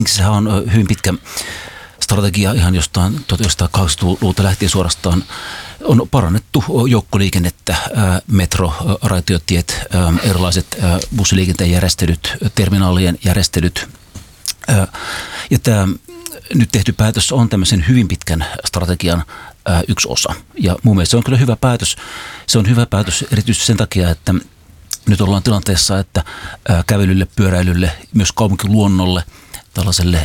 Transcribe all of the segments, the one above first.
Sehän on hyvin pitkä strategia ihan jostain 1980-luvulta lähtien suorastaan. On parannettu joukkoliikennettä, metro, raitiotiet, erilaiset bussiliikenteen järjestelyt, terminaalien järjestelyt. Ja tämä nyt tehty päätös on tämmöisen hyvin pitkän strategian yksi osa. Ja mun mielestä se on kyllä hyvä päätös. Se on hyvä päätös erityisesti sen takia, että nyt ollaan tilanteessa, että kävelylle, pyöräilylle, myös kaupunkiluonnolle, tällaiselle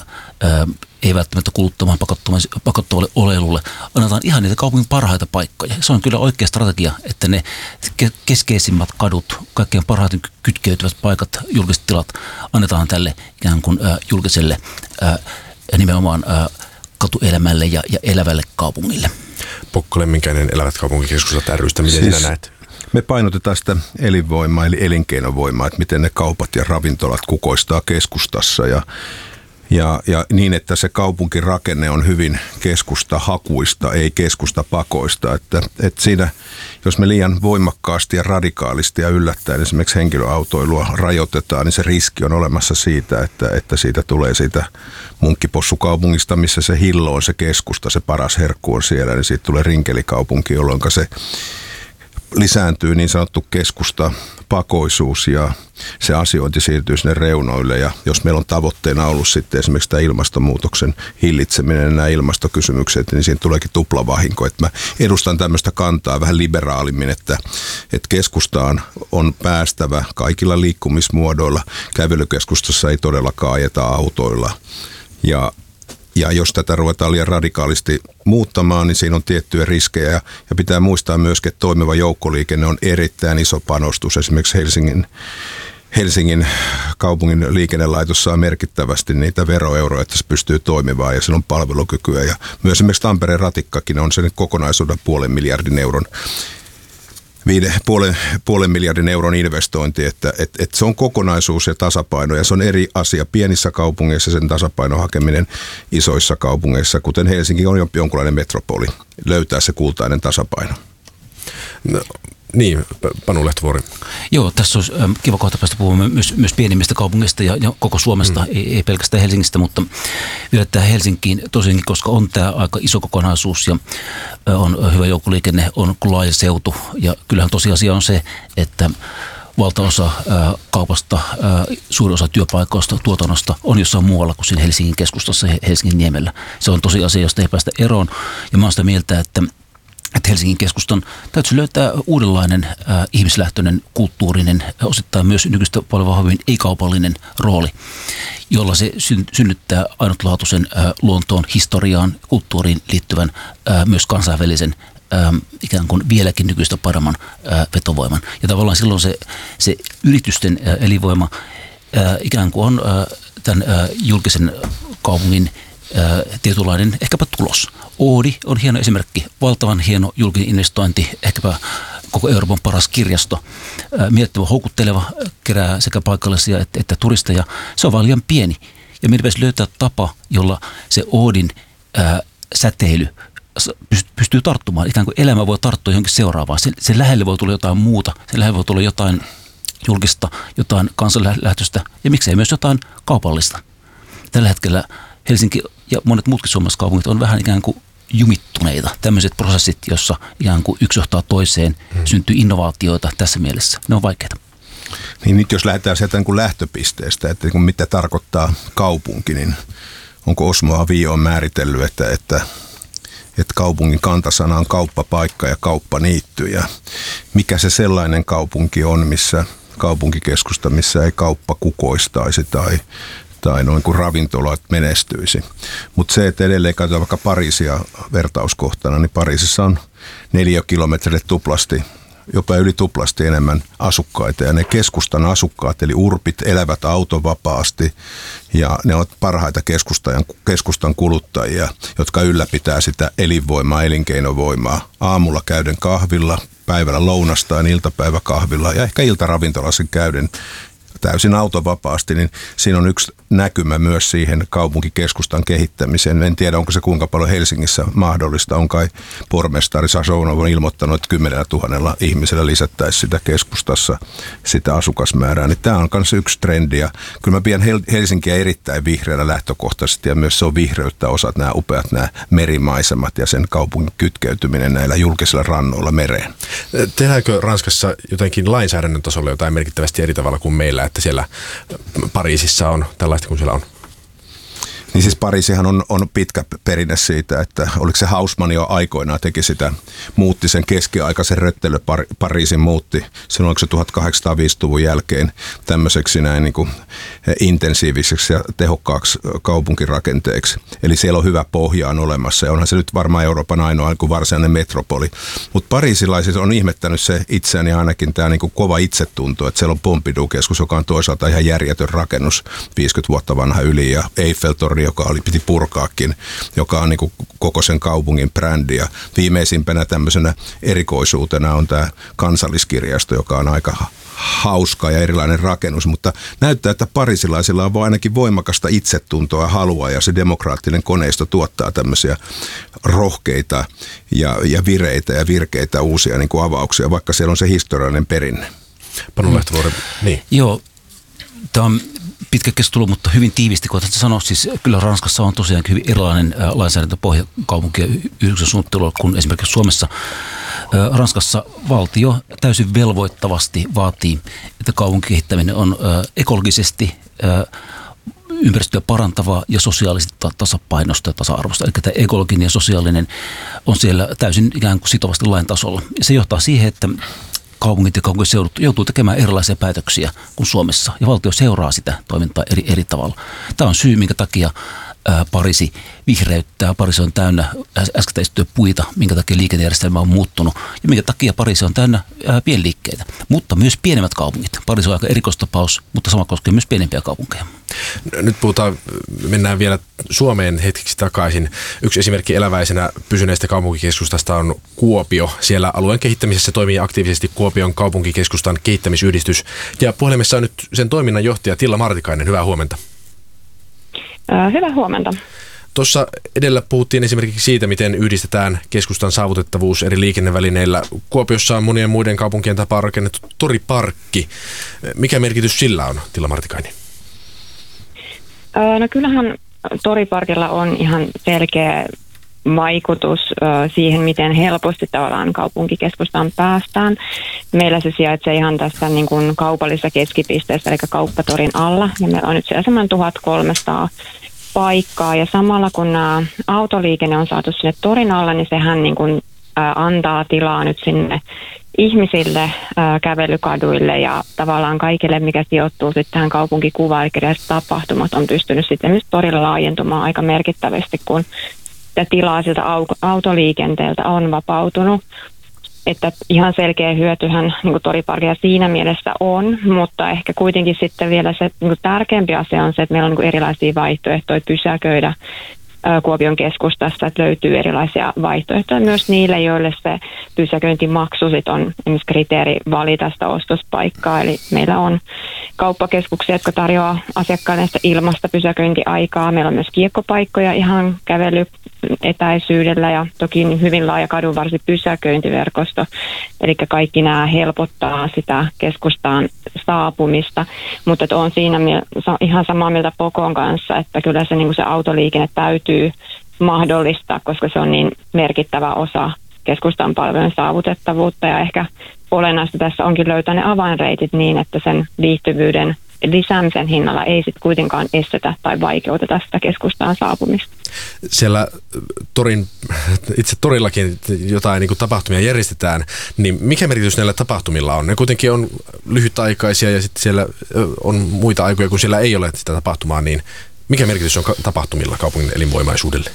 ei välttämättä kuluttamaan pakottavalle oleilulle annetaan ihan niitä kaupungin parhaita paikkoja. Se on kyllä oikea strategia, että ne keskeisimmät kadut, kaikkein parhaiten kytkeytyvät paikat, julkiset tilat annetaan tälle ikään kuin julkiselle nimenomaan katuelämälle ja elävälle kaupungille. Pokko Lemminkäinen, Elävät kaupunkikeskustat ry:stä, miten sinä näet? Me painotetaan sitä elinvoimaa eli elinkeinovoimaa, että miten ne kaupat ja ravintolat kukoistaa keskustassa ja niin, että se kaupunkirakenne on hyvin keskustahakuista, ei keskustapakoista. Että siinä, jos me liian voimakkaasti ja radikaalisti ja yllättäen esimerkiksi henkilöautoilua rajoitetaan, niin se riski on olemassa siitä, että siitä tulee siitä munkkipossukaupungista, missä se hillo on se keskusta, se paras herkku on siellä, niin siitä tulee rinkelikaupunki, jolloin se lisääntyy niin sanottu keskustapakoisuus ja se asiointi siirtyy sinne reunoille. Ja jos meillä on tavoitteena ollut sitten esimerkiksi tämä ilmastonmuutoksen hillitseminen ja nämä ilmastokysymykset, niin siinä tuleekin tuplavahinko. Että mä edustan tämmöistä kantaa vähän liberaalimmin, että keskustaan on päästävä kaikilla liikkumismuodoilla. Kävelykeskustassa ei todellakaan ajeta autoilla. Ja jos tätä ruvetaan liian radikaalisti muuttamaan, niin siinä on tiettyjä riskejä. Ja pitää muistaa myöskin, että toimiva joukkoliikenne on erittäin iso panostus. Esimerkiksi Helsingin kaupungin liikennelaitos saa merkittävästi niitä veroeuroja, että se pystyy toimimaan ja siinä on palvelukykyä. Ja myös esimerkiksi Tampereen ratikkakin on sen kokonaisuuden 500 miljardin euron investointi, että se on kokonaisuus ja tasapaino ja se on eri asia pienissä kaupungeissa sen tasapainon hakeminen isoissa kaupungeissa, kuten Helsinki on jonkunlainen metropoli, löytää se kultainen tasapaino. No, niin, Panu Lehtovuori. Joo, tässä olisi kiva kohta päästä puhumaan myös pienimmistä kaupungeista ja koko Suomesta, ei pelkästään Helsingistä, mutta vielä tähän Helsinkiin tosiaankin, koska on tämä aika iso kokonaisuus ja on hyvä joukkoliikenne, on laaja seutu ja kyllähän tosiasia on se, että valtaosa kaupasta, suuri osa työpaikoista, tuotannosta on jossain muualla kuin siinä Helsingin keskustassa, Helsingin niemellä. Se on tosiasia, josta ei päästä eroon ja mä oon sitä mieltä, että Helsingin keskustan täytyy löytää uudenlainen ihmislähtöinen, kulttuurinen, osittain myös nykyistä paljon vahvemmin ei-kaupallinen rooli, jolla se synnyttää ainutlaatuisen luontoon, historiaan, kulttuuriin liittyvän myös kansainvälisen ikään kuin vieläkin nykyistä paremman vetovoiman. Ja tavallaan silloin se yritysten elinvoima ikään kuin on tämän julkisen kaupungin tietynlainen ehkäpä tulos. Oodi on hieno esimerkki, valtavan hieno julkinen investointi, ehkäpä koko Euroopan paras kirjasto, miettivä, houkutteleva, kerää sekä paikallisia että turisteja. Se on vaan liian pieni ja meidän pitäisi löytää tapa, jolla se Oodin säteily pystyy tarttumaan. Ikään kuin elämä voi tarttua johonkin seuraavaan. Sen lähelle voi tulla jotain muuta, sen lähelle voi tulla jotain julkista, jotain kansanlähtöistä ja miksei myös jotain kaupallista. Tällä hetkellä Helsinki ja monet muutkin suomalaiset kaupungit on vähän ikään kuin jumittuneita. Tämmöiset prosessit, jossa ikään kuin yksi johtaa toiseen, syntyy innovaatioita tässä mielessä. Ne on vaikeita. Niin nyt jos lähdetään sieltä niin kuin lähtöpisteestä, että kun mitä tarkoittaa kaupunki, niin onko Osmo Avio määritellyt, että kaupungin kantasana on kauppapaikka ja kauppaniitty. Ja mikä se sellainen kaupunki on, missä kaupunkikeskusta, missä ei kauppa kukoistaisi tai noin kuin ravintolat menestyisi. Mutta se, että edelleen katsotaan vaikka Pariisia vertauskohtana, niin Pariisissa on 4 kilometrille tuplasti, jopa yli tuplasti enemmän asukkaita. Ja ne keskustan asukkaat, eli urpit, elävät autovapaasti ja ne ovat parhaita keskustan kuluttajia, jotka ylläpitää sitä elinvoimaa, elinkeinovoimaa. Aamulla käyden kahvilla, päivällä lounastaan, iltapäiväkahvilla ja ehkä iltaravintolassa käyden täysin autovapaasti, niin siinä on yksi näkymä myös siihen kaupunkikeskustan kehittämiseen. En tiedä, onko se kuinka paljon Helsingissä mahdollista. On kai pormestari Sazonov on ilmoittanut, että 10 000 ihmisellä lisättäisiin sitä keskustassa sitä asukasmäärää. Niin tämä on myös yksi trendi. Ja kyllä mä pidän Helsinkiä erittäin vihreänä lähtökohtaisesti ja myös se on vihreyttä osat nämä upeat nämä merimaisemat ja sen kaupungin kytkeytyminen näillä julkisilla rannoilla mereen. Tehdäänkö Ranskassa jotenkin lainsäädännön tasolla jotain merkittävästi eri tavalla kuin meillä, että siellä Pariisissa on tällaista kuin siellä on? Niin siis Pariisihan on pitkä perinne siitä, että oliko se Haussmann jo aikoinaan teki sitä, muutti sen keskiaikaisen röttely Pariisin muutti silloin, onko se 1850-luvun jälkeen tämmöiseksi näin niin kuin intensiiviseksi ja tehokkaaksi kaupunkirakenteeksi. Eli siellä on hyvä pohja on olemassa ja onhan se nyt varmaan Euroopan ainoa niin kuin varsinainen metropoli. Mutta pariisilaisissa on ihmettänyt se itseäni ainakin tämä niin kuin kova itsetunto, että siellä on Pompidou-keskus, joka on toisaalta ihan järjetön rakennus, 50 vuotta vanha yli ja Eiffeltorni, joka piti purkaakin, joka on niin kuin koko sen kaupungin brändi. Ja viimeisimpänä tämmöisenä erikoisuutena on tämä kansalliskirjasto, joka on aika hauska ja erilainen rakennus, mutta näyttää, että parisilaisilla on ainakin voimakasta itsetuntoa ja halua ja se demokraattinen koneisto tuottaa tämmöisiä rohkeita ja vireitä ja virkeitä uusia niin kuin avauksia, vaikka siellä on se historiallinen perinne. Panu Lehtovuori, niin. Joo, tämä on pitkä keskustelu, mutta hyvin tiivisti, kun sanoa, siis kyllä Ranskassa on tosiaan hyvin erilainen lainsäädäntöpohja kaupunkien yhdistyksen suunnittelua kuin esimerkiksi Suomessa. Ranskassa valtio täysin velvoittavasti vaatii, että kaupunkikehittäminen on ekologisesti ympäristöä parantavaa ja sosiaalisesti tasapainosta ja tasa-arvosta. Eli tämä ekologinen ja sosiaalinen on siellä täysin ikään kuin sitovasti lain tasolla. Ja se johtaa siihen, että kaupungit ja kaupunkiseudut joutuu tekemään erilaisia päätöksiä kuin Suomessa, ja valtio seuraa sitä toimintaa eri tavalla. Tämä on syy, minkä takia Pariisi vihreyttää. Pariisi on täynnä äsken esitettyjä puita, minkä takia liikennejärjestelmä on muuttunut, ja minkä takia Pariisi on täynnä pienliikkeitä, mutta myös pienemmät kaupungit. Pariisi on aika erikoistapaus, mutta sama koskee myös pienempiä kaupunkeja. Nyt mennään vielä Suomeen hetkeksi takaisin. Yksi esimerkki eläväisenä pysyneestä kaupunkikeskustasta on Kuopio. Siellä alueen kehittämisessä toimii aktiivisesti Kuopion kaupunkikeskustan kehittämisyhdistys. Ja puhelimessa on nyt sen toiminnanjohtaja Tilla Martikainen. Hyvää huomenta. Hyvää huomenta. Tuossa edellä puhuttiin esimerkiksi siitä, miten yhdistetään keskustan saavutettavuus eri liikennevälineillä. Kuopiossa on monien muiden kaupunkien tapaan rakennettu toriparkki. Mikä merkitys sillä on, Tilla Martikainen? No kyllähän toriparkilla on ihan selkeä vaikutus siihen, miten helposti tavallaan kaupunkikeskustaan päästään. Meillä se sijaitsee ihan tässä niin kuin kaupallisessa keskipisteessä, eli kauppatorin alla, ja meillä on nyt siellä semmoinen 1300 paikkaa, ja samalla kun autoliikenne on saatu sinne torin alla, niin sehän niin kuin antaa tilaa nyt sinne ihmisille, kävelykaduille ja tavallaan kaikille, mikä sijoittuu sitten tähän kaupunkikuvaan, eli erilaiset tapahtumat on pystynyt sitten myös torilla laajentumaan aika merkittävästi, kun tilaa siltä autoliikenteeltä on vapautunut. Että ihan selkeä hyötyhän niin toriparkia siinä mielessä on, mutta ehkä kuitenkin sitten vielä se niin tärkeämpi asia on se, että meillä on niin erilaisia vaihtoehtoja pysäköidä Kuopion keskustassa, että löytyy erilaisia vaihtoehtoja myös niille, joille se pysäköintimaksu sit on esimerkiksi kriteeri valita sitä ostospaikkaa. Eli meillä on kauppakeskuksia, jotka tarjoaa asiakkaille sitä ilmasta pysäköintiaikaa. Meillä on myös kiekkopaikkoja ihan kävelyetäisyydellä ja toki hyvin laaja kadunvarsi pysäköintiverkosto. Eli kaikki nämä helpottaa sitä keskustaan saapumista, mutta on siinä ihan samaa mieltä Pokon kanssa, että kyllä se, niin se autoliikenne täytyy mahdollistaa, koska se on niin merkittävä osa keskustan palvelujen saavutettavuutta ja ehkä olennaista tässä onkin löytää ne avainreitit niin, että sen viihtyvyyden lisäämisen hinnalla ei sitten kuitenkaan estetä tai vaikeuteta sitä keskustaan saapumista. Siellä itse torillakin jotain niin kuin tapahtumia järjestetään, niin mikä merkitys näillä tapahtumilla on? Ne kuitenkin on lyhytaikaisia ja sitten siellä on muita aikoja, kun siellä ei ole sitä tapahtumaa, niin mikä merkitys on tapahtumilla kaupungin elinvoimaisuudelle?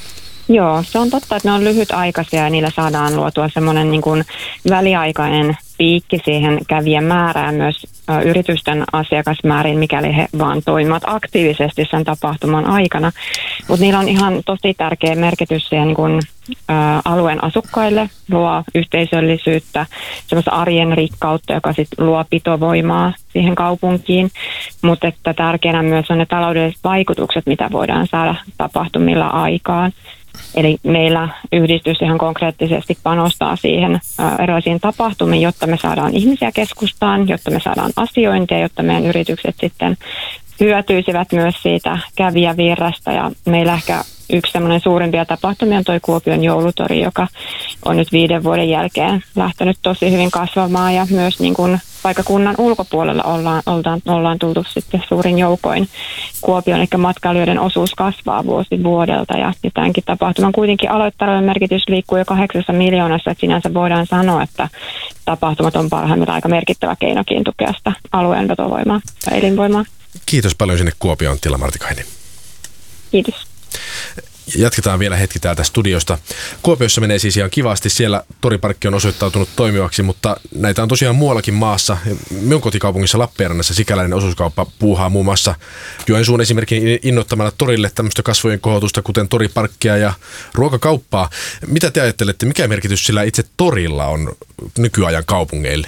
Joo, se on totta, että ne on lyhytaikaisia ja niillä saadaan luotua semmoinen niin kuin väliaikainen piikki siihen kävijämäärään myös yritysten asiakasmäärin, mikäli he vaan toimivat aktiivisesti sen tapahtuman aikana. Mutta niillä on ihan tosi tärkeä merkitys siihen niin kun, alueen asukkaille, luo yhteisöllisyyttä, semmoista arjen rikkautta, joka sitten luo pitovoimaa siihen kaupunkiin. Mutta että tärkeänä myös on ne taloudelliset vaikutukset, mitä voidaan saada tapahtumilla aikaan. Eli meillä yhdistys ihan konkreettisesti panostaa siihen erilaisiin tapahtumiin, jotta me saadaan ihmisiä keskustaan, jotta me saadaan asiointia, jotta meidän yritykset sitten hyötyisivät myös siitä kävijävirrasta. Ja meillä ehkä yksi semmoinen suurimpia tapahtumia on toi Kuopion joulutori, joka on nyt 5 vuoden jälkeen lähtenyt tosi hyvin kasvamaan ja myös niin kuin paikkakunnan ulkopuolella ollaan tultu sitten suurin joukoin Kuopion, eli matkailijoiden osuus kasvaa vuosi vuodelta ja tämänkin tapahtuman kuitenkin aloittalouden merkitys liikkuu jo 8 miljoonassa, että sinänsä voidaan sanoa, että tapahtumat on parhaimmillaan aika merkittävä keinokin tukea sitä alueen vetovoimaa ja elinvoimaa. Kiitos paljon sinne Kuopioon, Tilla Martikainen. Kiitos. Jatketaan vielä hetki täältä studiosta. Kuopiossa menee siis ihan kivasti. Siellä toriparkki on osoittautunut toimivaksi, mutta näitä on tosiaan muuallakin maassa. Minun kotikaupungissa Lappeenrannassa sikäläinen osuuskauppa puuhaa muun muassa Joensuun esimerkiksi innoittamalla torille tämmöistä kasvojen kohotusta, kuten toriparkkia ja ruokakauppaa. Mitä te ajattelette, mikä merkitys sillä itse torilla on nykyajan kaupungeille?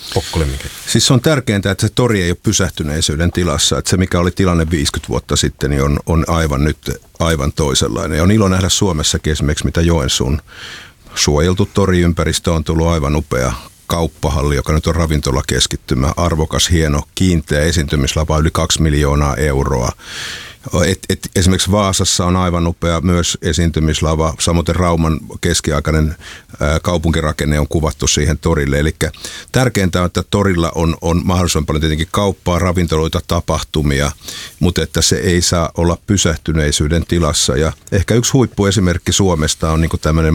Siis on tärkeintä, että se tori ei ole pysähtyneisyyden tilassa. Että se, mikä oli tilanne 50 vuotta sitten, niin on aivan nyt aivan toisenlainen. Ja on ilo nähdä Suomessakin esimerkiksi, mitä Joensuun suojeltu toriympäristö on tullut aivan upea kauppahalli, joka nyt on ravintolakeskittymä. Arvokas, hieno, kiinteä esiintymislava, yli 2 miljoonaa euroa. Esimerkiksi Vaasassa on aivan upea myös esiintymislava, samoin Rauman keskiaikainen kaupunkirakenne on kuvattu siihen torille. Eli tärkeintä on, että torilla on mahdollisimman paljon tietenkin kauppaa, ravintoloita, tapahtumia, mutta että se ei saa olla pysähtyneisyyden tilassa. Ja ehkä yksi huippuesimerkki Suomesta on niin kuin tämmöinen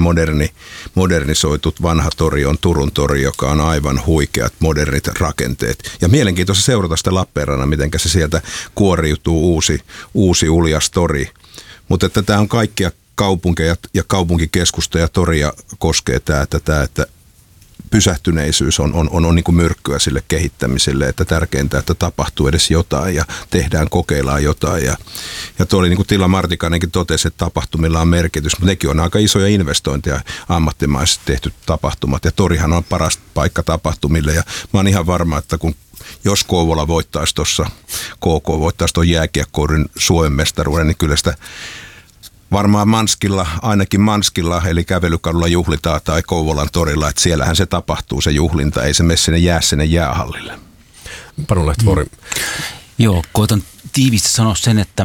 modernisoitu vanha tori, on Turun tori, joka on aivan huikeat modernit rakenteet. Ja mielenkiintoista seurata sitä Lappeenrannan, miten se sieltä kuoriutuu uusi uljas tori. Mutta että tämä on kaikkia kaupunkeja ja kaupunkikeskusta ja toria koskee tämä, että pysähtyneisyys on niin kuin myrkkyä sille kehittämiselle, että tärkeintä, että tapahtuu edes jotain ja kokeillaan jotain. Ja tuo oli niin kuin Tilla Martikainenkin totesi, että tapahtumilla on merkitys, mutta nekin on aika isoja investointeja ammattimaisesti tehty tapahtumat. Ja torihan on paras paikka tapahtumille ja mä oon ihan varma, että jos Kouvola voittaisi tuossa, KK voittaisi tuon jääkiekkoudun Suomen mestaruuden, niin kyllä sitä varmaan ainakin Manskilla, eli kävelykadulla juhlitaan tai Kouvolan torilla, että siellähän se tapahtuu se juhlinta, ei se mene sinne jäähallille. Panu Lehtovuori. Joo, koitan tiivisti sanoa sen, että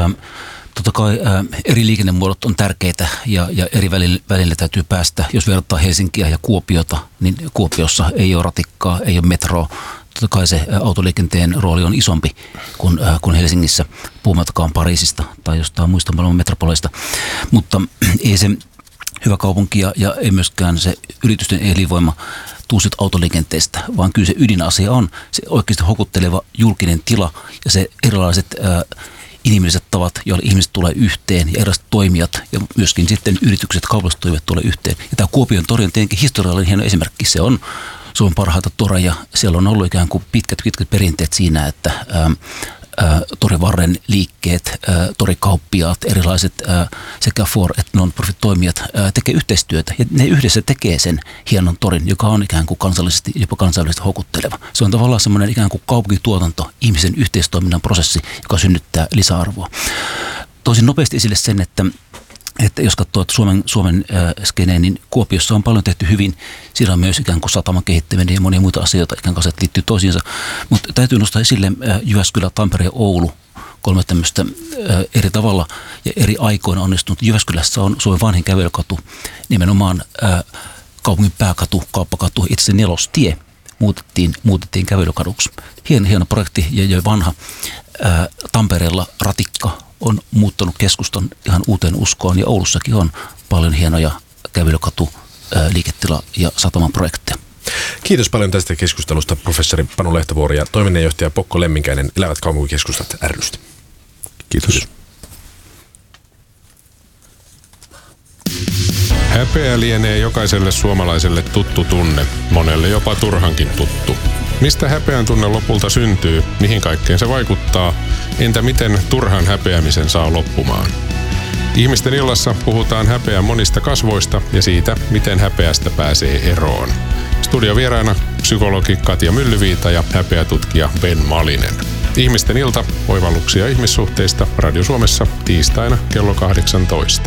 totta kai eri liikennemuodot on tärkeitä ja eri välillä täytyy päästä. Jos verrataan Helsinkiä ja Kuopiota, niin Kuopiossa ei ole ratikkaa, ei ole metroa. Totta kai se autoliikenteen rooli on isompi kuin Helsingissä, puhumattakaan Pariisista tai jostain muista maailman metropoleista. Mutta ei se hyvä kaupunki ja ei myöskään se yritysten elinvoima tuu sit autoliikenteestä, vaan kyllä se ydinasia on se oikeasti houkutteleva julkinen tila ja se erilaiset inhimilliset tavat, joilla ihmiset tulee yhteen ja erilaiset toimijat ja myöskin sitten yritykset, kaupalliset toimijat tulee yhteen. Ja tämä Kuopion tori on tietenkin historiallinen hieno esimerkki. Se on Suomen parhaita toreja. Siellä on ollut ikään kuin pitkät perinteet siinä, että torivarren liikkeet, torikauppiaat, erilaiset sekä for- että non-profit toimijat tekee yhteistyötä. Ja ne yhdessä tekee sen hienon torin, joka on ikään kuin kansallisesti, jopa kansainvälisesti houkutteleva. Se on tavallaan semmoinen ikään kuin kaupunkituotanto, ihmisen yhteistoiminnan prosessi, joka synnyttää lisäarvoa. Toisin nopeasti esille sen, että jos katsoo Suomen skeneen, niin Kuopiossa on paljon tehty hyvin. Siellä on myös ikään kuin sataman kehittäminen ja monia muita asioita, ikään kuin liittyy toisiinsa. Mutta täytyy nostaa esille Jyväskylä, Tampere ja Oulu, 3 tämmöistä eri tavalla ja eri aikoina onnistunut. Jyväskylässä on Suomen vanhin kävelykatu, nimenomaan kaupungin pääkatu, kauppakatu, itse asiassa Nelostie muutettiin kävelykaduksi. Hieno projekti ja vanha. Tampereella ratikka on muuttanut keskustan ihan uuteen uskoon ja Oulussakin on paljon hienoja kävelykatu, liiketila ja sataman projekteja. Kiitos paljon tästä keskustelusta professori Panu Lehtovuori ja toiminnanjohtaja Pokko Lemminkäinen Elävät kaupunkikeskustat ry:stä. Kiitos. Happy Häpeä lienee jokaiselle suomalaiselle tuttu tunne, monelle jopa turhankin tuttu. Mistä häpeän tunne lopulta syntyy, mihin kaikkeen se vaikuttaa, entä miten turhan häpeämisen saa loppumaan? Ihmisten illassa puhutaan häpeän monista kasvoista ja siitä, miten häpeästä pääsee eroon. Studiovieraina psykologi Katja Myllyviita ja häpeätutkija Ben Malinen. Ihmisten ilta, oivalluksia ihmissuhteista Radio Suomessa tiistaina kello 18.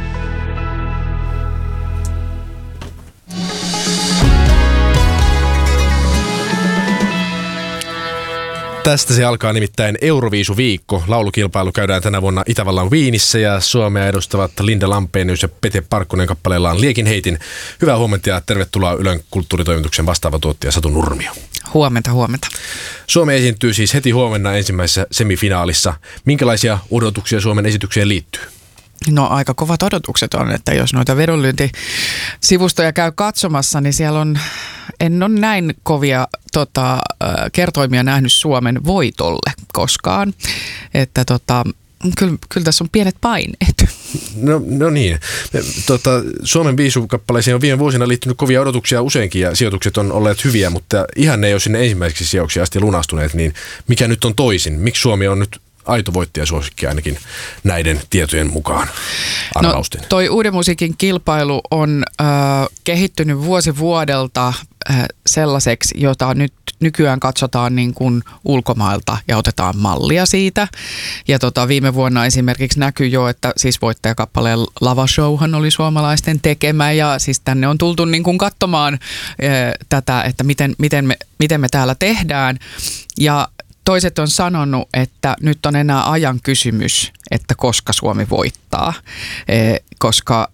Tästä se alkaa nimittäin Euroviisuviikko. Laulukilpailu käydään tänä vuonna Itävallan Wienissä ja Suomea edustavat Linda Lampenius ja Pete Parkkonen kappaleellaan Liekin heitin. Hyvää huomenta ja tervetuloa Ylen kulttuuritoimituksen vastaava tuottaja Satu Nurmio. Huomenta. Suomi esiintyy siis heti huomenna ensimmäisessä semifinaalissa. Minkälaisia odotuksia Suomen esitykseen liittyy? No aika kovat odotukset on, että jos noita vedonlyöntisivustoja käy katsomassa, niin siellä en ole näin kovia kertoimia nähnyt Suomen voitolle koskaan. Että kyllä tässä on pienet paineet. No niin. Suomen viisukappaleisiin on viime vuosina liittynyt kovia odotuksia useinkin ja sijoitukset on olleet hyviä, mutta ihan ne ei ole sinne ensimmäiseksi sijoiksi asti lunastuneet, niin mikä nyt on toisin? Miksi Suomi on nyt aito voittajasuosikki ainakin näiden tietojen mukaan arvausten? No, toi Uuden musiikin kilpailu on kehittynyt vuosi vuodelta sellaiseksi, jota nyt nykyään katsotaan niin kuin ulkomailta ja otetaan mallia siitä. Ja viime vuonna esimerkiksi näkyy jo, että siis voittajakappaleen Lava Showhan oli suomalaisten tekemä ja siis tänne on tultu niin kuin katsomaan tätä, että miten me täällä tehdään. Ja toiset on sanonut, että nyt on enää ajan kysymys, että koska Suomi voittaa, koska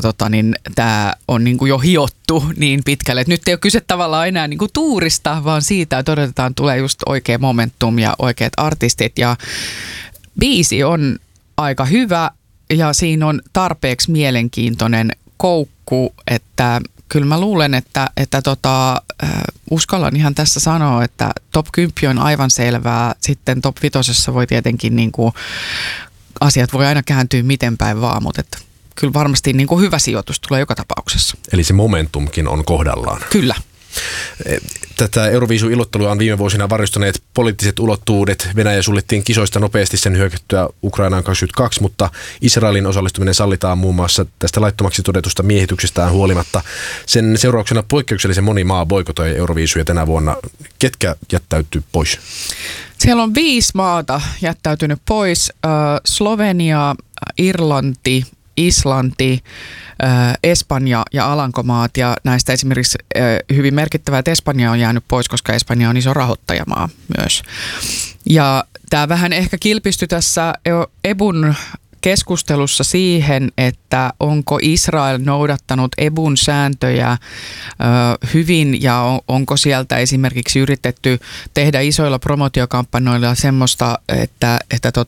tämä on niin kuin jo hiottu niin pitkälle. Että nyt ei ole kyse tavallaan enää niin kuin tuurista, vaan siitä, että odotetaan tulee just oikea momentum ja oikeat artistit. Ja biisi on aika hyvä ja siinä on tarpeeksi mielenkiintoinen koukku, että kyllä mä luulen, että uskallan ihan tässä sanoa, että top 10 on aivan selvää. Sitten top 5 voi tietenkin niin kuin, asiat voi aina kääntyä miten päin vaan, mutta että kyllä varmasti niin kuin hyvä sijoitus tulee joka tapauksessa. Eli se momentumkin on kohdallaan. Kyllä. Tätä Euroviisu-ilottelua on viime vuosina varjostaneet poliittiset ulottuvuudet. Venäjä suljettiin kisoista nopeasti sen hyökättyä Ukrainaan 22, mutta Israelin osallistuminen sallitaan muun muassa tästä laittomaksi todetusta miehityksestään huolimatta. Sen seurauksena poikkeuksellisen moni maa boikotoi Euroviisuja tänä vuonna. Ketkä jättäytyy pois? Siellä on 5 maata jättäytynyt pois. Slovenia, Irlanti, Islanti, Espanja ja Alankomaat, ja näistä esimerkiksi hyvin merkittävää, että Espanja on jäänyt pois, koska Espanja on iso rahoittajamaa myös. Ja tämä vähän ehkä kilpistyi tässä EBUn keskustelussa siihen, että onko Israel noudattanut EBUn sääntöjä hyvin ja onko sieltä esimerkiksi yritetty tehdä isoilla promotiokampanjoilla semmoista, että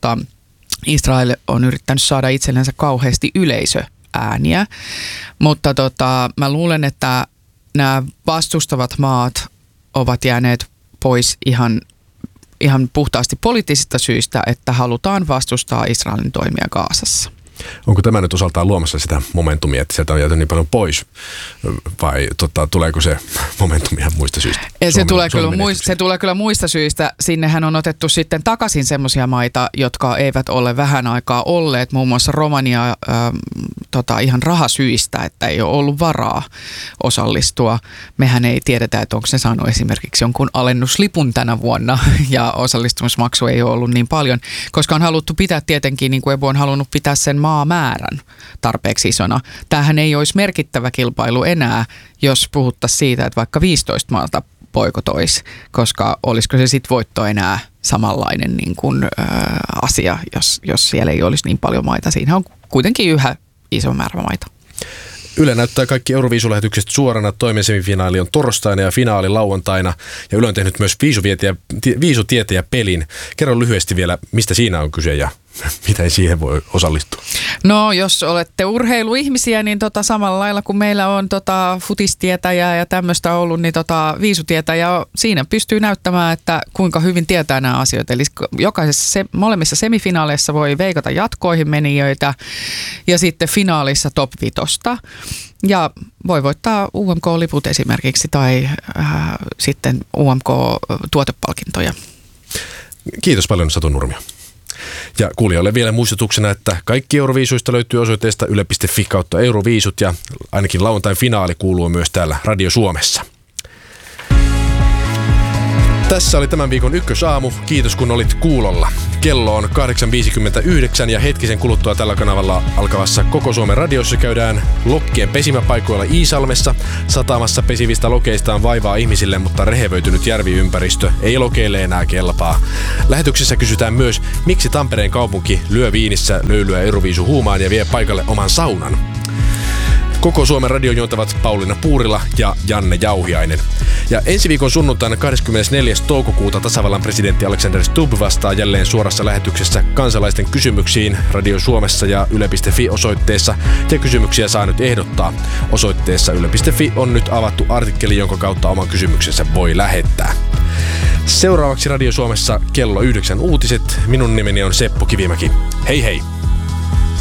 Israel on yrittänyt saada itsellensä kauheasti yleisöääniä, mutta mä luulen, että nämä vastustavat maat ovat jääneet pois ihan puhtaasti poliittisista syistä, että halutaan vastustaa Israelin toimia Gazassa. Onko tämä nyt osaltaan luomassa sitä momentumia, että sieltä on jääty niin paljon pois, vai tuleeko se momentum ihan muista syistä? Se tulee kyllä muista syistä. Sinnehän on otettu sitten takaisin semmoisia maita, jotka eivät ole vähän aikaa olleet, muun muassa Romania ihan rahasyistä, että ei ole ollut varaa osallistua. Mehän ei tiedetä, että onko se saanut esimerkiksi jonkun alennuslipun tänä vuonna ja osallistumismaksu ei ole ollut niin paljon, koska on haluttu pitää tietenkin, niin kuin EBU on halunnut pitää sen maamäärän tarpeeksi isona. Tämähän ei olisi merkittävä kilpailu enää, jos puhuttaisiin siitä, että vaikka 15 maata boikotoisi, koska olisiko se sitten voitto enää samanlainen niin kuin, asia, jos siellä ei olisi niin paljon maita. Siinä on kuitenkin yhä iso määrä maita. Yle näyttää kaikki Euroviisulähetykset suorana. Toinen semifinaali on torstaina ja finaali lauantaina. Ja Yle on tehnyt myös viisutieteen ja pelin. Kerro lyhyesti vielä, mistä siinä on kyse ja miten siihen voi osallistua. No, jos olette urheiluihmisiä, niin samalla lailla kuin meillä on futistietäjää ja tämmöistä ollut, niin viisutietäjä, siinä pystyy näyttämään, että kuinka hyvin tietää nämä asiat. Eli molemmissa semifinaaleissa voi veikata jatkoihin menijöitä ja sitten finaalissa top 5. Ja voi voittaa UMK-liput esimerkiksi tai sitten UMK-tuotepalkintoja. Kiitos paljon, Satu Nurmio. Ja kuulijoille vielä muistutuksena, että kaikki Euroviisuista löytyy osoitteesta yle.fi/Euroviisut ja ainakin lauantain finaali kuuluu myös täällä Radio Suomessa. Tässä oli tämän viikon Ykkösaamu. Kiitos kun olit kuulolla. Kello on 8.59 ja hetkisen kuluttua tällä kanavalla alkavassa Koko Suomen radiossa käydään lokkien pesimäpaikoilla Iisalmessa. Satamassa pesivistä lokeista on vaivaa ihmisille, mutta rehevöitynyt järviympäristö ei lokeille enää kelpaa. Lähetyksessä kysytään myös, miksi Tampereen kaupunki lyö Viinissä löylyä Euroviisu huumaan ja vie paikalle oman saunan. Koko Suomen radio juontavat Pauliina Puurila ja Janne Jauhiainen. Ja ensi viikon sunnuntaina 24. toukokuuta tasavallan presidentti Alexander Stubb vastaa jälleen suorassa lähetyksessä kansalaisten kysymyksiin Radio Suomessa ja yle.fi osoitteessa. Ja kysymyksiä saa nyt ehdottaa. Osoitteessa yle.fi on nyt avattu artikkeli, jonka kautta oman kysymyksensä voi lähettää. Seuraavaksi Radio Suomessa kello 9 uutiset. Minun nimeni on Seppo Kivimäki. Hei hei!